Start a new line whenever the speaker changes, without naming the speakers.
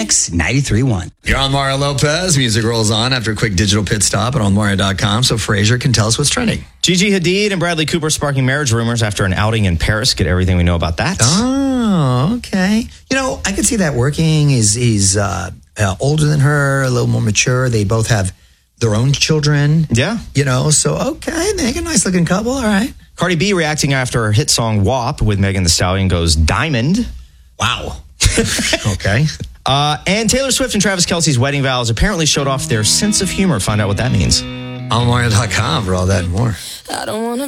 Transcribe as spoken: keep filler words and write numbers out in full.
Mix ninety-three point one.
You're on Mario Lopez. Music rolls on after a quick digital pit stop at on mario dot com, so Fraser can tell us what's trending.
Gigi Hadid and Bradley Cooper sparking marriage rumors after an outing in Paris. Get everything we know about that.
Oh, okay. You know, I could see that working. He's, he's uh, uh, older than her, a little more mature. They both have their own children.
Yeah.
You know, so okay, they make a nice looking couple. All right.
Cardi B reacting after her hit song W A P with Megan Thee Stallion goes diamond.
Wow. Okay.
Uh, and Taylor Swift and Travis Kelce's wedding vows apparently showed off their sense of humor. Find out what that means.
on mario dot com for all that and more.
I don't want to